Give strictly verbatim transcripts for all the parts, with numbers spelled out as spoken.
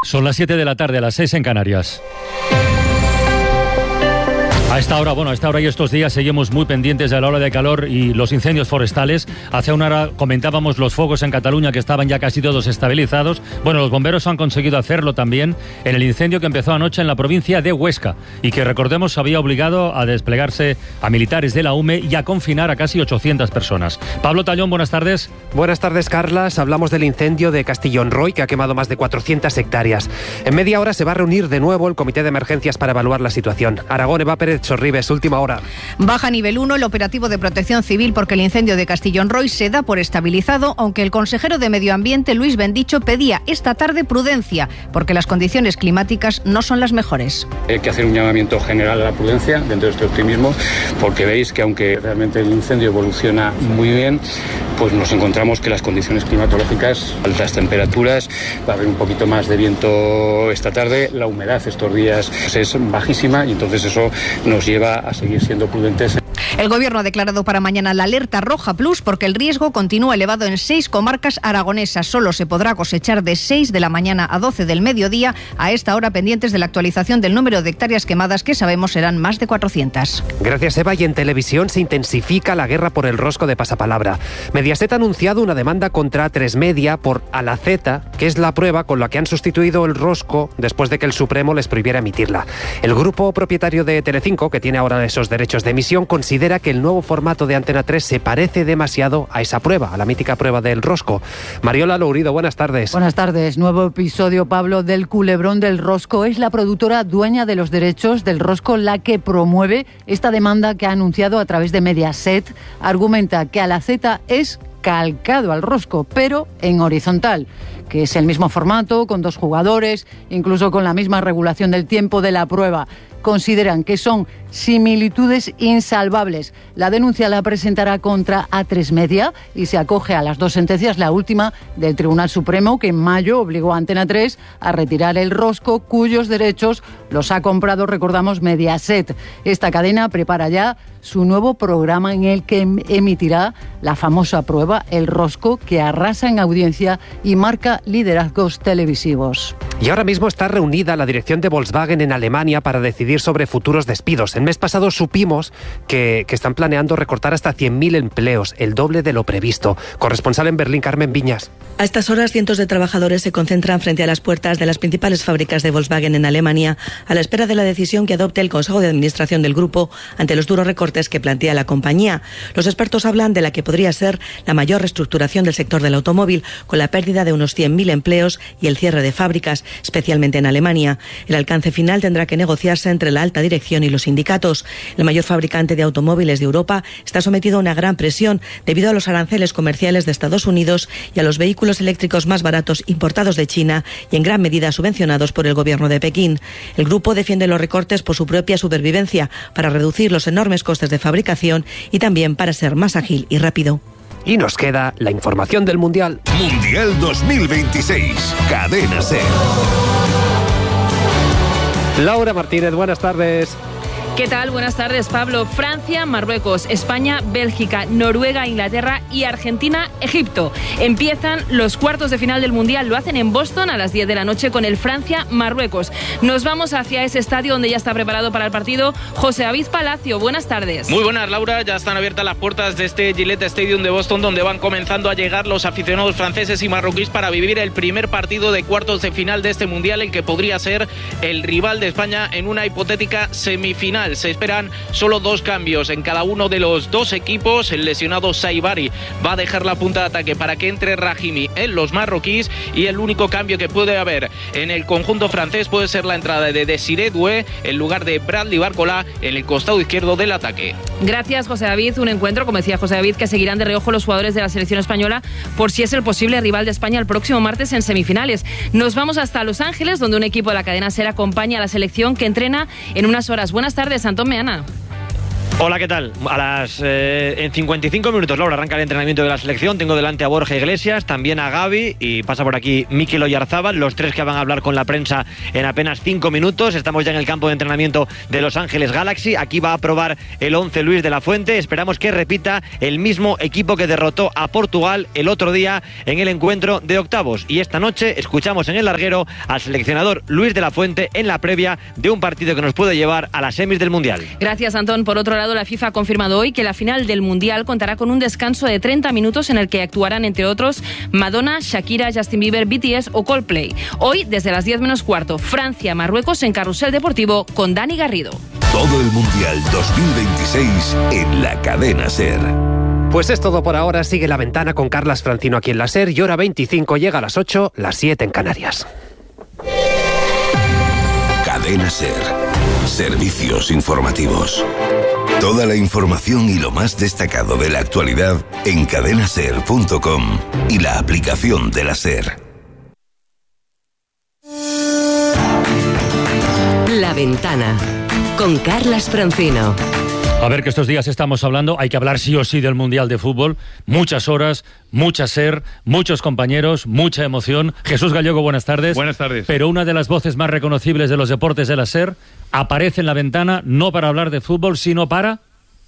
Son las siete de la tarde, a las seis en Canarias. A esta hora, bueno, a esta hora y estos días seguimos muy pendientes de la ola de calor y los incendios forestales. Hace una hora comentábamos los fuegos en Cataluña que estaban ya casi todos estabilizados. Bueno, los bomberos han conseguido hacerlo también en el incendio que empezó anoche en la provincia de Huesca y que, recordemos, había obligado a desplegarse a militares de la U M E y a confinar a casi ochocientas personas. Pablo Tallón, buenas tardes. Buenas tardes, Carlas. Hablamos del incendio de Castellón-Roy que ha quemado más de cuatrocientas hectáreas. En media hora se va a reunir de nuevo el Comité de Emergencias para evaluar la situación. Aragón, Eva Pérez Sorribes, última hora. Baja nivel uno el operativo de protección civil porque el incendio de Castellón-Roy se da por estabilizado, aunque el consejero de Medio Ambiente, Luis Bendicho, pedía esta tarde prudencia porque las condiciones climáticas no son las mejores. Hay que hacer un llamamiento general a la prudencia dentro de este optimismo, porque veis que aunque realmente el incendio evoluciona muy bien, pues nos encontramos que las condiciones climatológicas, altas temperaturas, va a haber un poquito más de viento esta tarde, la humedad estos días es bajísima y entonces eso nos lleva a seguir siendo prudentes. El Gobierno ha declarado para mañana la alerta roja plus porque el riesgo continúa elevado en seis comarcas aragonesas. Solo se podrá cosechar de seis de la mañana a doce del mediodía, a esta hora pendientes de la actualización del número de hectáreas quemadas, que sabemos serán más de cuatrocientas. Gracias, Eva. Y en televisión se intensifica la guerra por el rosco de pasapalabra. Mediaset ha anunciado una demanda contra A tres Media por Alaceta, que es la prueba con la que han sustituido el rosco después de que el Supremo les prohibiera emitirla. El grupo propietario de Telecinco, que tiene ahora esos derechos de emisión, considera que el nuevo formato de Antena tres se parece demasiado a esa prueba, a la mítica prueba del rosco. Mariola Lourido, buenas tardes. Buenas tardes. Nuevo episodio, Pablo, del culebrón del rosco. Es la productora dueña de los derechos del rosco la que promueve esta demanda que ha anunciado a través de Mediaset. Argumenta que Alaceta es calcado al rosco, pero en horizontal, que es el mismo formato, con dos jugadores, incluso con la misma regulación del tiempo de la prueba. Consideran que son similitudes insalvables. La denuncia la presentará contra A tres Media y se acoge a las dos sentencias, la última del Tribunal Supremo, que en mayo obligó a Antena tres a retirar el rosco, cuyos derechos los ha comprado, recordamos, Mediaset. Esta cadena prepara ya su nuevo programa en el que emitirá la famosa prueba El Rosco, que arrasa en audiencia y marca liderazgos televisivos. Y ahora mismo está reunida la dirección de Volkswagen en Alemania para decidir sobre futuros despidos. El mes pasado supimos que, que están planeando recortar hasta cien mil empleos, el doble de lo previsto. Corresponsal en Berlín, Carmen Viñas. A estas horas, cientos de trabajadores se concentran frente a las puertas de las principales fábricas de Volkswagen en Alemania, a la espera de la decisión que adopte el Consejo de Administración del grupo ante los duros recortes que plantea la compañía. Los expertos hablan de la que podría ser la mayor reestructuración del sector del automóvil, con la pérdida de unos cien mil empleos y el cierre de fábricas, especialmente en Alemania. El alcance final tendrá que negociarse entre la alta dirección y los sindicatos. El mayor fabricante de automóviles de Europa está sometido a una gran presión debido a los aranceles comerciales de Estados Unidos y a los vehículos eléctricos más baratos importados de China y en gran medida subvencionados por el gobierno de Pekín. El grupo defiende los recortes por su propia supervivencia, para reducir los enormes costes de fabricación y también para ser más ágil y rápido. Y nos queda la información del Mundial. Mundial dos mil veintiséis. Cadena SER. Laura Martínez, buenas tardes. ¿Qué tal? Buenas tardes, Pablo. Francia, Marruecos, España, Bélgica, Noruega, Inglaterra y Argentina, Egipto. Empiezan los cuartos de final del Mundial. Lo hacen en Boston a las diez de la noche con el Francia-Marruecos. Nos vamos hacia ese estadio donde ya está preparado para el partido José David Palacio. Buenas tardes. Muy buenas, Laura. Ya están abiertas las puertas de este Gillette Stadium de Boston, donde van comenzando a llegar los aficionados franceses y marroquíes para vivir el primer partido de cuartos de final de este Mundial, el que podría ser el rival de España en una hipotética semifinal. Se esperan solo dos cambios en cada uno de los dos equipos. El lesionado Saibari va a dejar la punta de ataque para que entre Rahimi en los marroquíes, y el único cambio que puede haber en el conjunto francés puede ser la entrada de Desiré Doué en lugar de Bradley Barcola en el costado izquierdo del ataque. Gracias, José David. Un encuentro, como decía José David, que seguirán de reojo los jugadores de la selección española por si es el posible rival de España el próximo martes en semifinales. Nos vamos hasta Los Ángeles, donde un equipo de la cadena SER acompaña a la selección que entrena en unas horas. Buenas tardes, Antón Meana. Hola, ¿qué tal? A las eh, en cincuenta y cinco minutos, Laura, arranca el entrenamiento de la selección. Tengo delante a Borja Iglesias, también a Gavi, y pasa por aquí Mikel Oyarzábal, los tres que van a hablar con la prensa en apenas cinco minutos. Estamos ya en el campo de entrenamiento de Los Ángeles Galaxy. Aquí va a probar el once Luis de la Fuente. Esperamos que repita el mismo equipo que derrotó a Portugal el otro día en el encuentro de octavos. Y esta noche escuchamos en el larguero al seleccionador Luis de la Fuente en la previa de un partido que nos puede llevar a las semis del Mundial. Gracias, Antón. Por otro lado, la FIFA ha confirmado hoy que la final del Mundial contará con un descanso de treinta minutos en el que actuarán, entre otros, Madonna, Shakira, Justin Bieber, B T S o Coldplay. Hoy, desde las diez menos cuarto, Francia-Marruecos en Carrusel Deportivo con Dani Garrido. Todo el Mundial dos mil veintiséis en la cadena SER. Pues es todo por ahora. Sigue La Ventana con Carlas Francino aquí en la SER y hora veinticinco llega a las ocho, las siete en Canarias. Cadena SER. Servicios informativos. Toda la información y lo más destacado de la actualidad en cadena ser punto com y la aplicación de la SER. La Ventana con Carlas Francino. A ver, que estos días estamos hablando, hay que hablar sí o sí del Mundial de Fútbol, muchas horas, mucha SER, muchos compañeros, mucha emoción. Jesús Gallego, buenas tardes. Buenas tardes. Pero una de las voces más reconocibles de los deportes de la SER aparece en La Ventana, no para hablar de fútbol, sino para...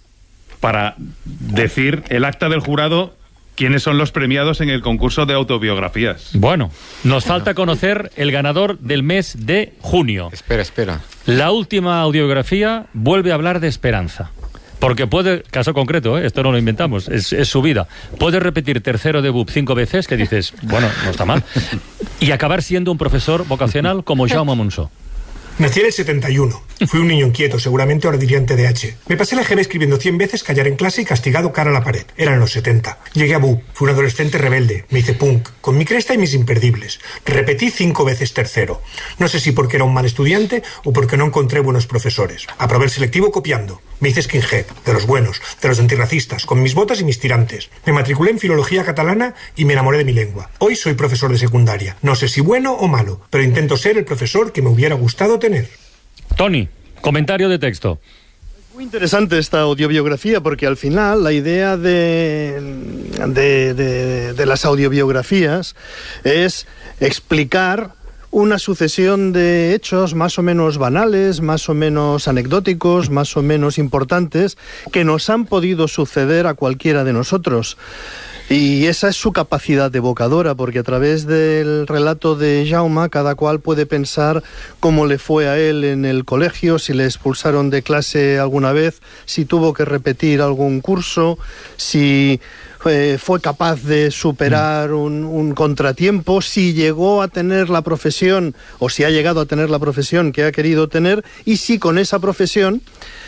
Para decir el acta del jurado, quiénes son los premiados en el concurso de autobiografías. Bueno, nos falta conocer el ganador del mes de junio. Espera, espera. La última audiografía vuelve a hablar de esperanza. Porque puede, caso concreto, ¿eh? Esto no lo inventamos, es, es su vida. Puede repetir tercero de B U P cinco veces, que dices, bueno, no está mal, y acabar siendo un profesor vocacional como Jaume Monzó. Nací en el setenta y uno. Fui un niño inquieto, seguramente ahora dirían T D A H. Me pasé la G B escribiendo cien veces, callar en clase y castigado cara a la pared. Eran los setenta. Llegué a B U P. Fui un adolescente rebelde. Me hice punk, con mi cresta y mis imperdibles. Repetí cinco veces tercero. No sé si porque era un mal estudiante o porque no encontré buenos profesores. Aprobé el selectivo copiando. Me hice skinhead, de los buenos, de los antirracistas, con mis botas y mis tirantes. Me matriculé en filología catalana y me enamoré de mi lengua. Hoy soy profesor de secundaria. No sé si bueno o malo, pero intento ser el profesor que me hubiera gustado tener. Tony, comentario de texto. Muy interesante esta audiobiografía porque al final la idea de, de, de, de las audiobiografías es explicar una sucesión de hechos más o menos banales, más o menos anecdóticos, más o menos importantes, que nos han podido suceder a cualquiera de nosotros. Y esa es su capacidad evocadora, porque a través del relato de Jaume, cada cual puede pensar cómo le fue a él en el colegio, si le expulsaron de clase alguna vez, si tuvo que repetir algún curso, si eh, fue capaz de superar un, un contratiempo, si llegó a tener la profesión, o si ha llegado a tener la profesión que ha querido tener, y si con esa profesión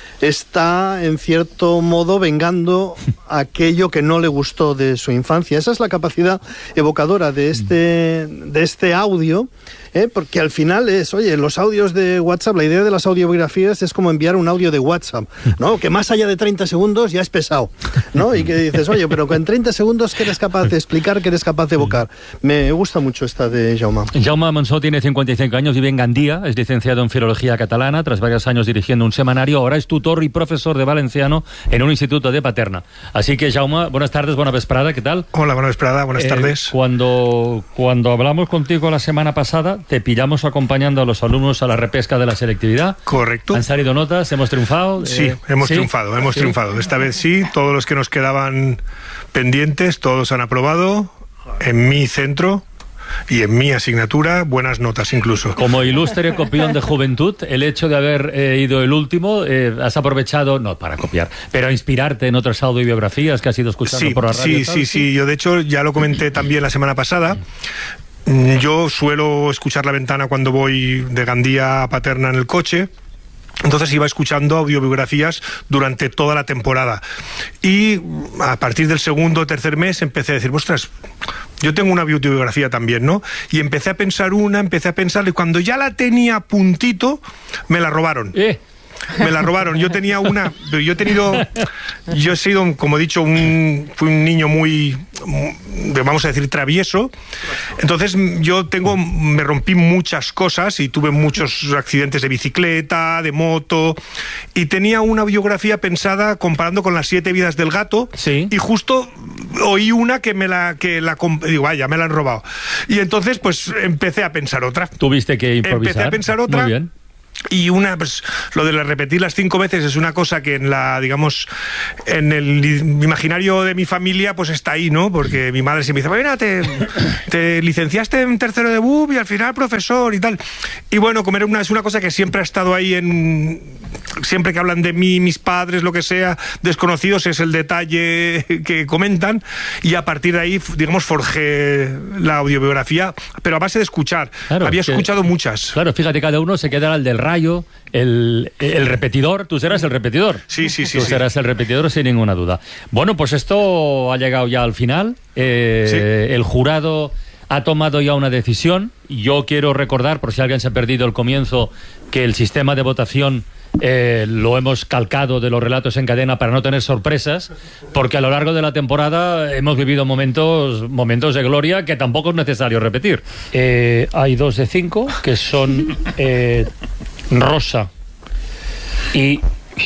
está, en cierto modo, vengando aquello que no le gustó de su infancia. Esa es la capacidad evocadora de este, de este audio, ¿eh? Porque al final es, oye, los audios de WhatsApp, la idea de las audiobiografías es como enviar un audio de WhatsApp, ¿no? Que más allá de treinta segundos ya es pesado, ¿no? Y que dices, oye, pero en treinta segundos que eres capaz de explicar, que eres capaz de evocar. Me gusta mucho esta de Jaume. Jaume Monzó tiene cincuenta y cinco años, vive en Gandía, es licenciado en Filología Catalana, tras varios años dirigiendo un semanario, ahora es tutor y profesor de valenciano en un instituto de Paterna. Así que, Jaume, buenas tardes, buena vesprada, ¿qué tal? Hola, buena vesprada, buenas eh, tardes. Cuando, cuando hablamos contigo la semana pasada, te pillamos acompañando a los alumnos a la repesca de la selectividad. Correcto. ¿Han salido notas? ¿Hemos triunfado? Sí, eh, hemos ¿sí? triunfado, hemos ¿Sí? triunfado. Esta vez sí, todos los que nos quedaban pendientes, todos han aprobado. En mi centro y en mi asignatura, buenas notas incluso. Como ilustre copión de juventud, el hecho de haber eh, ido el último, eh, has aprovechado, no para copiar, pero a inspirarte en otras audiobiografías que has ido escuchando sí, por la radio. Sí, sí, sí, yo de hecho ya lo comenté también la semana pasada. Yo suelo escuchar La Ventana cuando voy de Gandía a Paterna en el coche. Entonces iba escuchando audiobiografías durante toda la temporada. Y a partir del segundo o tercer mes empecé a decir, ostras, yo tengo una autobiografía también, ¿no? Y empecé a pensar una, empecé a pensar, y cuando ya la tenía a puntito, me la robaron. Eh. me la robaron. Yo tenía una, yo he tenido, yo he sido, como he dicho, un, fui un niño muy, vamos a decir, travieso. Entonces yo tengo, me rompí muchas cosas y tuve muchos accidentes de bicicleta, de moto, y tenía una biografía pensada comparando con las siete vidas del gato. Sí. Y justo oí una que me la, que la, digo, vaya, me la han robado. Y entonces pues empecé a pensar otra. Tuviste que improvisar. Empecé a pensar otra. Muy bien. Y una, pues, lo de repetirlas cinco veces es una cosa que en la, digamos, en el imaginario de mi familia, pues está ahí, ¿no? Porque mi madre siempre dice, mira, te, te licenciaste en tercero de B U P y al final profesor y tal. Y bueno, comer una, es una cosa que siempre ha estado ahí en... Siempre que hablan de mí, mis padres, lo que sea, desconocidos, es el detalle que comentan. Y a partir de ahí, digamos, forjé la audiobiografía, pero a base de escuchar. Claro, Había que, escuchado muchas. Claro, fíjate, cada uno se quedará el del rayo, el, el repetidor. Tú serás el repetidor. Sí, sí, sí. Tú sí. serás el repetidor sin ninguna duda. Bueno, pues esto ha llegado ya al final. Eh, sí. El jurado ha tomado ya una decisión. Yo quiero recordar, por si alguien se ha perdido el comienzo, que el sistema de votación Eh, lo hemos calcado de los relatos en cadena para no tener sorpresas, porque a lo largo de la temporada hemos vivido momentos momentos de gloria que tampoco es necesario repetir. Eh, hay dos de cinco que son eh, Rosa y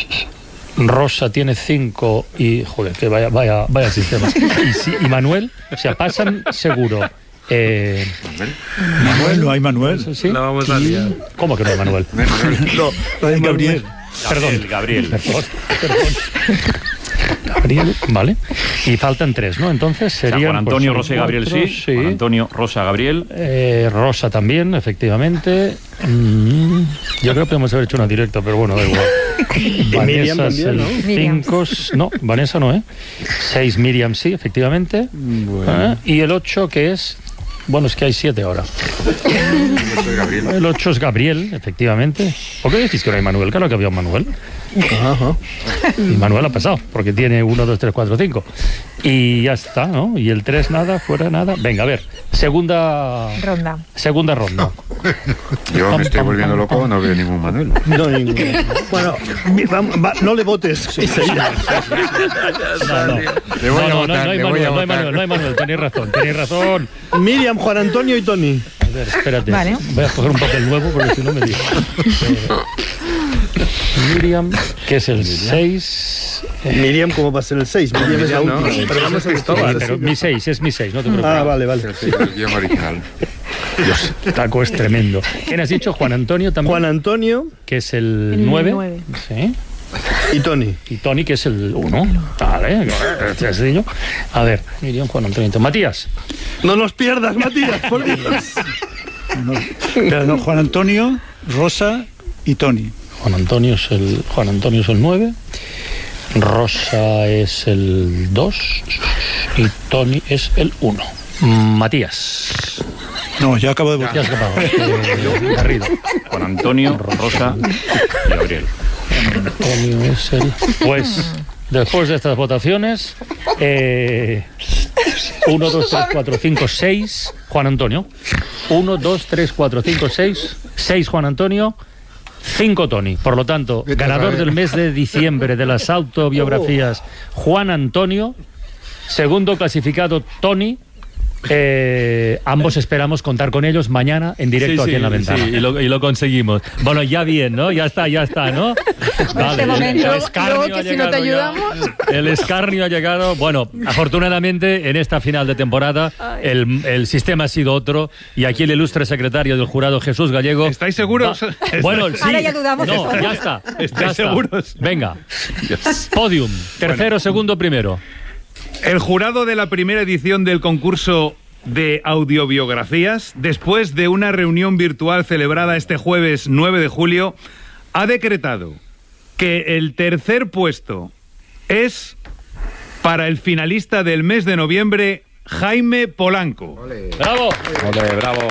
Rosa tiene cinco y joder, que vaya vaya vaya sistema. Y, sí, y Manuel, o sea, pasan seguro. Eh, Manuel, no hay Manuel. ¿Sí? No vamos a liar. ¿Cómo que no hay Manuel? No, no, no hay Gabriel. Perdón, Gabriel. Perdón, perdón. Gabriel, vale. Y faltan tres, ¿no? Entonces serían... O sea, Juan Antonio, pues, Rosa y Gabriel otros, sí. sí. Juan Antonio, Rosa, Gabriel. Eh, Rosa también, efectivamente. Mm, yo creo que podemos haber hecho una directa, pero bueno, da igual. Miriam Vanessa es también, el ¿no? cinco, no, Vanessa no, ¿eh? seis Miriam sí, efectivamente. Bueno. ¿Eh? Y el ocho que es... Bueno, es que hay siete ahora. El ocho es Gabriel, efectivamente. ¿Por qué decís que no hay Manuel? Claro que había un Manuel. Ajá. Y Manuel ha pasado, porque tiene uno, dos, tres, cuatro, cinco. Y ya está, ¿no? Y el tres nada, fuera nada. Venga, a ver, segunda ronda. Segunda ronda. Yo me estoy volviendo loco, no veo ningún Manuel. No, ningún. Bueno, va, va, no le votes. Sí, sí. No, no. Le voy a No, no, votar, no hay le voy Manuel, a no hay votar. Manuel, no hay Manuel, tenéis razón, tenéis razón. Miriam, Juan Antonio y Tony. A ver, espérate. Vale. Voy a coger un papel nuevo porque si no me digo. Miriam, que es el seis. Miriam, ¿cómo va a ser el seis? Miriam es la Miriam, no. última. Pero vamos a Sí, Cristóbal. pero mi seis, es mi seis, no te preocupes. Ah, vale, vale. Sí, el guión original. Dios, taco es tremendo. ¿Quién has dicho? Juan Antonio también. Juan Antonio Que es el El nueve. nueve. Sí. y Tony. Y Tony, que es el uno. Vale, sencillo. A ver, Miriam, Juan Antonio. Matías. No nos pierdas, Matías, por Dios. No, pero no, Juan Antonio, Rosa y Tony. Juan Antonio es el Juan Antonio es el nueve. Rosa es el dos y Tony es el uno. Matías. No, ya acabo de votar. Ya has acabado. Eh, Garrido. Juan Antonio, Rosa y Gabriel. Antonio es el... Pues, después de estas votaciones, eh, uno, dos, tres, cuatro, cinco, seis, Juan Antonio. uno, dos, tres, cuatro, cinco, seis, seis Juan Antonio, cinco Tony. Por lo tanto, ganador del mes de diciembre de las autobiografías, Juan Antonio. Segundo clasificado, Tony. Eh, ambos esperamos contar con ellos mañana en directo Sí, aquí en la sí, ventana. sí, y, lo, y lo conseguimos. Bueno, ya bien, ¿no? Ya está, ya está, ¿no? Vale, Este momento, el escarnio luego que ha si no te llegado ayudamos. ya. El escarnio ha llegado. Bueno, afortunadamente en esta final de temporada el, el sistema ha sido otro y aquí el ilustre secretario del jurado, Jesús Gallego. ¿Estáis seguros? Va, bueno, sí. Ahora ya dudamos. No, de ya está. ¿Estáis ya está. seguros? Venga. Podium. Tercero, bueno. Segundo, primero. El jurado de la primera edición del concurso de audiobiografías, después de una reunión virtual celebrada este jueves nueve de julio, ha decretado que el tercer puesto es para el finalista del mes de noviembre, Jaime Polanco. ¡Olé! ¡Bravo! ¡Olé, bravo!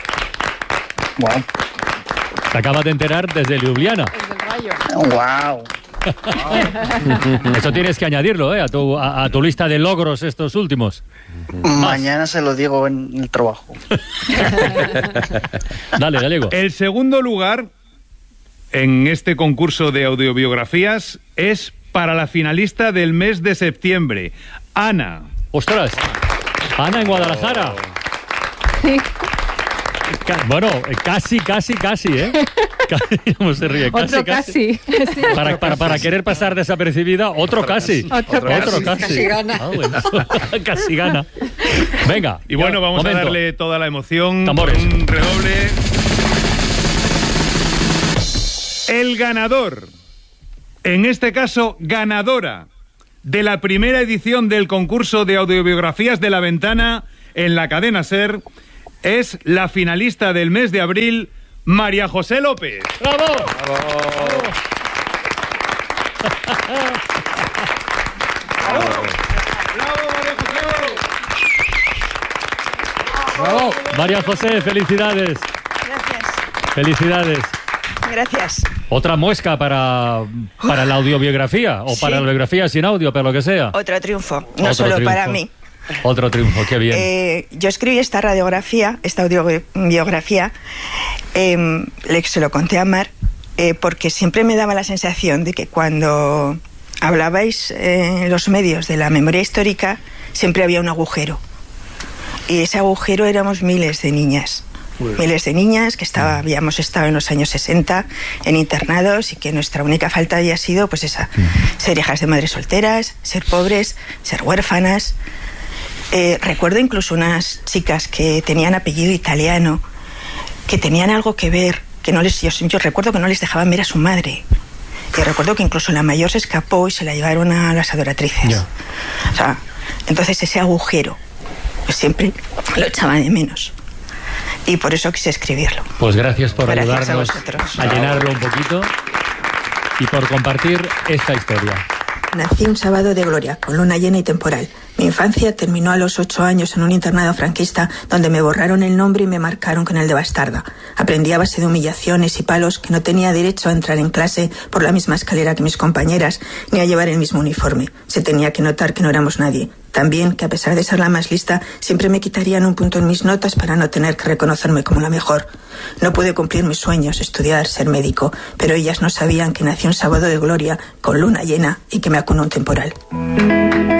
Wow. Te acabas de enterar desde Ljubljana. ¡Wow! Eso tienes que añadirlo, ¿eh? A tu, a, a tu lista de logros estos últimos. Mañana se lo digo en el trabajo. Dale, Gallego. El segundo lugar en este concurso de audiobiografías es para la finalista del mes de septiembre, Ana. ¡Ostras! Ana en Guadalajara. Bueno, casi, casi, casi, ¿eh? Casi, ¿cómo se ríe? Casi, otro casi. casi. Para, para, para querer pasar desapercibida, otro casi. Otro, otro casi. casi. Casi gana. Ah, bueno. Casi gana. Venga. Y bueno, ya, vamos momento. a darle toda la emoción. Tambores. Con un redoble. El ganador, en este caso ganadora, de la primera edición del concurso de audiobiografías de La Ventana en la cadena SER, es la finalista del mes de abril, María José López. ¡Bravo! ¡Bravo! ¡Bravo! María José, felicidades. Gracias. Felicidades. Gracias. Otra muesca para, para la audiobiografía, o Sí. para la biografía sin audio, pero lo que sea. Otro triunfo, no Otro solo triunfo. para mí. Otro triunfo, qué bien. Eh, yo escribí esta radiografía, esta audiobiografía, eh, le, se lo conté a Mar, eh, porque siempre me daba la sensación de que cuando hablabais eh, en los medios de la memoria histórica, siempre había un agujero. Y ese agujero éramos miles de niñas. Miles de niñas que estaba, habíamos estado en los años sesenta en internados y que nuestra única falta había sido pues esa, ser hijas de madres solteras, ser pobres, ser huérfanas. Eh, recuerdo incluso unas chicas que tenían apellido italiano, que tenían algo que ver, que no les, yo, yo recuerdo que no les dejaban ver a su madre. Y recuerdo que incluso la mayor se escapó y se la llevaron a las adoratrices. Yeah. O sea, entonces ese agujero, pues siempre lo echaba de menos. Y por eso quise escribirlo. Pues gracias por Gracias ayudarnos a, a llenarlo un poquito y por compartir esta historia. Nací un sábado de gloria, con luna llena y temporal. Mi infancia terminó a los ocho años en un internado franquista donde me borraron el nombre y me marcaron con el de bastarda. Aprendí a base de humillaciones y palos que no tenía derecho a entrar en clase por la misma escalera que mis compañeras, ni a llevar el mismo uniforme. Se tenía que notar que no éramos nadie. También que a pesar de ser la más lista, siempre me quitarían un punto en mis notas para no tener que reconocerme como la mejor. No pude cumplir mis sueños, estudiar, ser médico, pero ellas no sabían que nací un sábado de gloria, con luna llena y que me acunó un temporal.